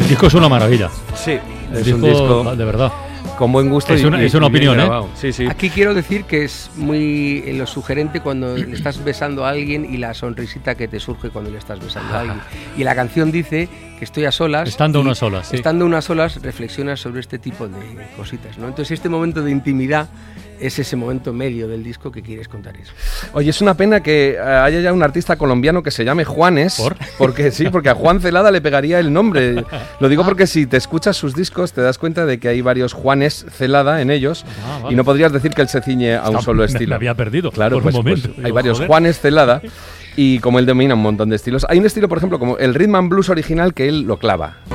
El disco es una maravilla. Sí, El es disco, un disco de verdad. con buen gusto. Es una bien opinión, grabado. Sí, sí. Aquí quiero decir que es muy lo sugerente cuando le estás besando a alguien y la sonrisita que te surge cuando le estás besando a alguien. Y la canción dice que estoy a solas. Estando y unas solas, sí. Estando unas solas reflexionas sobre este tipo de cositas, ¿no? Entonces este momento de intimidad es ese momento medio del disco que quieres contar eso. Oye, es una pena que haya ya un artista colombiano que se llame Juanes. ¿Por? Porque sí, porque a Juan Celada le pegaría el nombre. Lo digo porque si te escuchas sus discos te das cuenta de que hay varios Juanes Celada en ellos. Vale. Y no podrías decir que él se ciñe a un solo estilo. Me había perdido Claro, por pues, un momento. pues hay Digo, varios joder. Juanes Celada y como él domina un montón de estilos. Hay un estilo, por ejemplo, como el rhythm and blues original que él lo clava.